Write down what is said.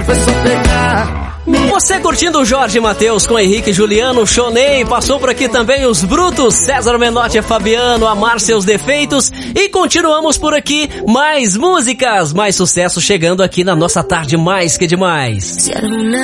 foi só pegar. Você curtindo o Jorge Mateus com Henrique Juliano, Shonei, passou por aqui também os Brutos, César Menotti, Fabiano, Amar Seus Defeitos, e continuamos por aqui, mais músicas, mais sucesso chegando aqui na nossa tarde mais que demais.